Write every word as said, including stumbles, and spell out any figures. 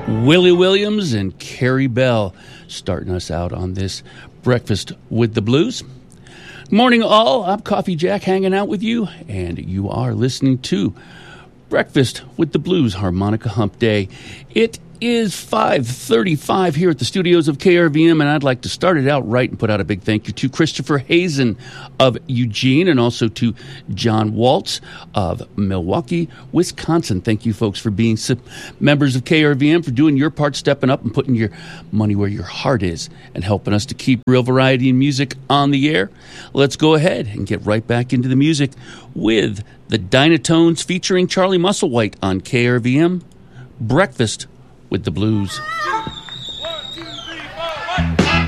Willie Williams and Carrie Bell starting us out on this Breakfast with the Blues. Morning all, I'm Coffee Jack hanging out with you, and you are listening to Breakfast with the Blues Harmonica Hump Day. It is five thirty-five here at the studios of K R V M, and I'd like to start it out right and put out a big thank you to Christopher Hazen of Eugene and also to John Waltz of Milwaukee, Wisconsin. Thank you, folks, for being members of K R V M, for doing your part, stepping up and putting your money where your heart is and helping us to keep real variety in music on the air. Let's go ahead and get right back into the music with the Dynatones featuring Charlie Musselwhite on K R V M. Breakfast with the Blues.